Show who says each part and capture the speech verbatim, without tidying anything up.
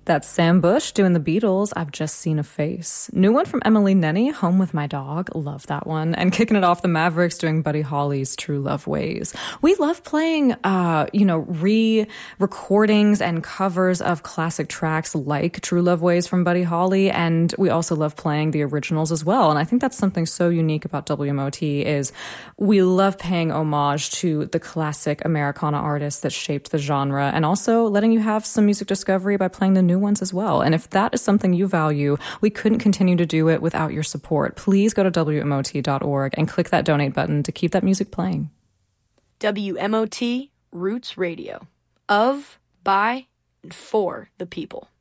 Speaker 1: That's Sam Bush doing the Beatles, I've Just Seen a Face. New one from Emily Nenny, Home with My Dog. Love that one. And kicking it off, the Mavericks doing Buddy Holly's True Love Ways. We love playing, uh, you know, re-recordings and covers of classic tracks like True Love Ways from Buddy Holly. And we also love playing the originals as well. And I think that's something so unique about W M O T is we love paying homage to the classic Americana artists that shaped the genre and also letting you have some music discovery by playing the new ones as well. And if that is something you value, we couldn't continue to do it without your support. Please go to W M O T dot org and click that donate button to keep that music playing.
Speaker 2: W M O T Roots Radio. Of, by, and for the people.